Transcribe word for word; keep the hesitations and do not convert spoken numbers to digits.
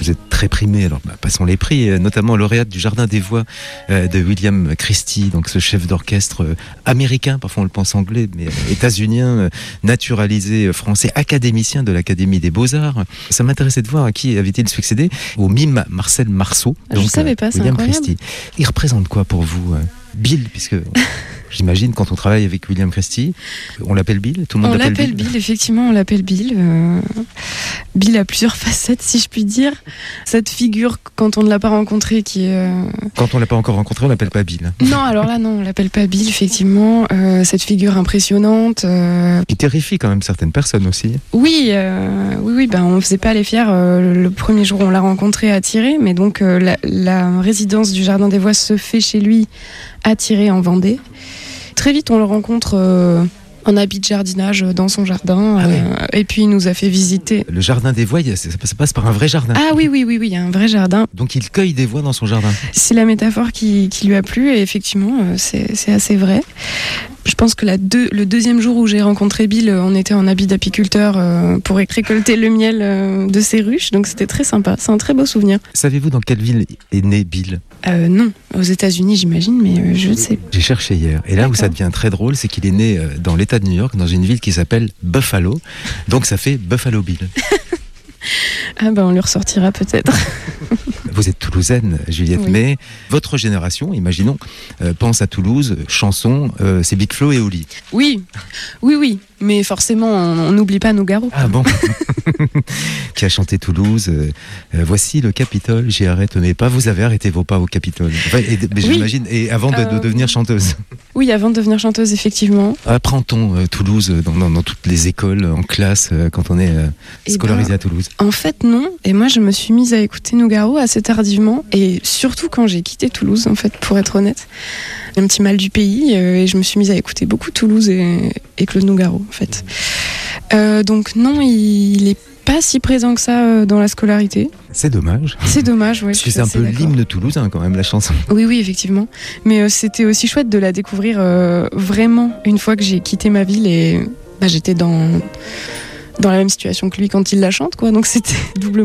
Vous êtes très primé, alors bah, passons les prix, euh, notamment lauréate du Jardin des Voix euh, de William Christie, donc ce chef d'orchestre euh, américain, parfois on le pense anglais, mais euh, états-unien, euh, naturalisé euh, français, académicien de l'Académie des Beaux-Arts. Ça m'intéressait de voir à qui avait-il succédé, au mime Marcel Marceau. Je ne savais pas, euh, c'est William incroyable. Christie. Il représente quoi pour vous, euh, Bill, puisque j'imagine quand on travaille avec William Christie, on l'appelle Bill, tout le monde On l'appelle l'appelle Bill. Bill, effectivement, on l'appelle Bill. Euh, Bill a plusieurs facettes, si je puis dire. Cette figure, quand on ne l'a pas rencontré, qui est... euh, Quand on l'a pas encore rencontré, on l'appelle pas Bill. Non, alors là, non, on l'appelle pas Bill, effectivement. Euh, cette figure impressionnante. euh, Qui terrifie quand même certaines personnes aussi. Oui, euh, oui, oui, ben, on ne faisait pas les fiers. euh, le premier jour où on l'a rencontré à Thierry, mais donc euh, la, la résidence du Jardin des Voix se fait chez lui à Thierry en Vendée. Très vite, on le rencontre euh, en habit de jardinage dans son jardin. Ah oui. euh, et puis, il nous a fait visiter. Le jardin des voix, il y a- ça ça passe par un vrai jardin. Ah oui, oui, oui, oui, il y a un vrai jardin. Donc il cueille des voix dans son jardin. C'est la métaphore qui, qui lui a plu et effectivement, euh, c'est, c'est assez vrai. Je pense que la deux, le deuxième jour où j'ai rencontré Bill, euh, on était en habit d'apiculteur euh, pour récolter le miel euh, de ses ruches, donc c'était très sympa. C'est un très beau souvenir. Savez-vous dans quelle ville est né Bill ? Euh, non, aux États-Unis, j'imagine, mais euh, je ne sais pas. J'ai cherché hier. Et là où D'accord. ça devient très drôle, c'est qu'il est né euh, dans l'État de New York, dans une ville qui s'appelle Buffalo. Donc ça fait Buffalo Bill. Ah ben, on lui ressortira peut-être. Vous êtes toulousaine, Juliette Oui. May. Votre génération, imaginons, euh, pense à Toulouse, chanson, euh, c'est Big Flo et Oli. Oui, oui, oui, mais forcément, on on n'oublie pas Nougaro. Ah bon. Qui a chanté Toulouse. euh, euh, voici le Capitole, j'y arrête mes pas. Vous avez arrêté vos pas au Capitole. Enfin, et, mais Oui. j'imagine, et avant de, de Euh, devenir chanteuse. Oui, avant de devenir chanteuse, effectivement. Apprend-on euh, Toulouse dans, dans, dans toutes les écoles, en classe, euh, quand on est euh, Eh scolarisé ben, à Toulouse? En fait, non. Et moi, je me suis mise à écouter Nougaro assez tardivement. Et surtout quand j'ai quitté Toulouse, en fait, pour être honnête. Un petit mal du pays. euh, et je me suis mise à écouter beaucoup Toulouse et, et Claude Nougaro, en fait. Euh, donc non, il n'est pas si présent que ça euh, dans la scolarité. C'est dommage. C'est dommage, oui. Parce que c'est un peu l'hymne toulousain quand même, la chanson. Oui, oui, effectivement. Mais euh, c'était aussi chouette de la découvrir euh, vraiment une fois que j'ai quitté ma ville et bah, j'étais dans, dans la même situation que lui quand il la chante, quoi. Donc c'était doublement